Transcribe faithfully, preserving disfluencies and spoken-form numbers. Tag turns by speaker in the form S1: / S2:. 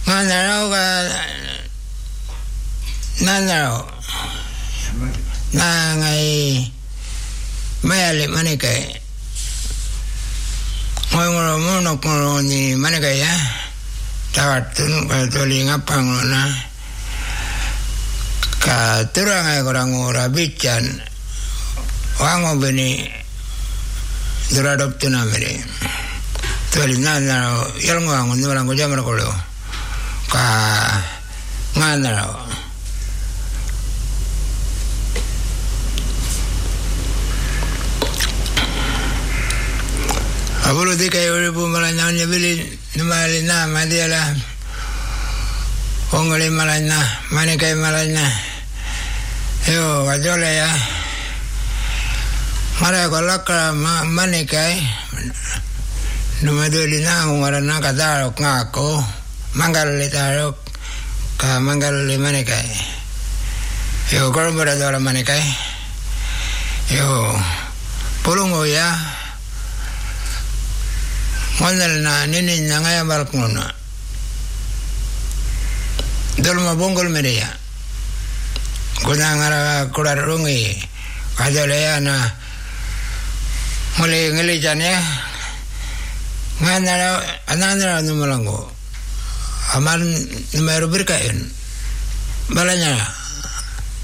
S1: Nganaro ka nanaro na ngai mayali manikai ngoi ngoro mono ngoro ni manikai ya tawatun ka toli ngapang na ka turang ai korang ora bican wango beni duradop tunamere toli nanaro yalngo wango ni walang ko jamar ko lo ka nganaro abulu di kayo ribu malanya nya bili numali na madiala ongole malanya mane kay malanya yo wajole ya mara ko lakra mane kay numaduli na ngara kadaro ngako manggal litaro ka manggal mane kay yo korbo dala mane kay yo pulungo ya Mondal na nini na ngaya balkona. Dolma bongol media. Kuna ngara kurar rungi. Kadole ya na muli ngeli jane. Ngana anandra numalango. Aman numero berkain. Balanya